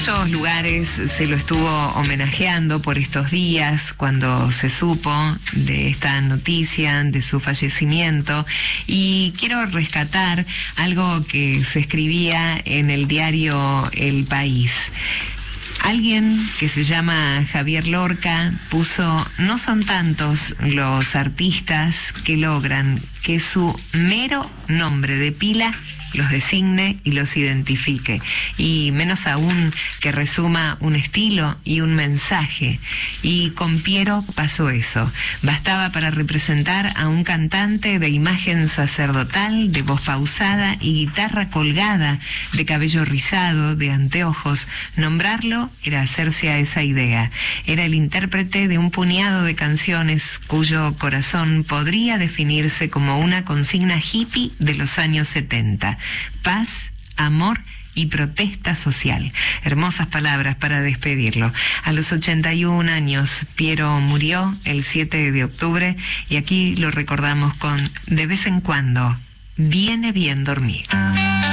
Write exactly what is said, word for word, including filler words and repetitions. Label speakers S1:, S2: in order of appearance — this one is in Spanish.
S1: muchos lugares se lo estuvo homenajeando por estos días cuando se supo de esta noticia de su fallecimiento, y quiero rescatar algo que se escribía en el diario El País. Alguien que se llama Javier Lorca puso: no son tantos los artistas que logran que su mero nombre de pila los designe y los identifique, y menos aún que resuma un estilo y un mensaje. Y con Piero pasó eso. Bastaba para representar a un cantante de imagen sacerdotal, de voz pausada y guitarra colgada, de cabello rizado, de anteojos. Nombrarlo era hacerse a esa idea. Era el intérprete de un puñado de canciones cuyo corazón podría definirse como una consigna hippie de los años setenta. Paz, amor y protesta social. Hermosas palabras para despedirlo. A los ochenta y un años, Piero murió el siete de octubre, y aquí lo recordamos con De vez en cuando viene bien dormir.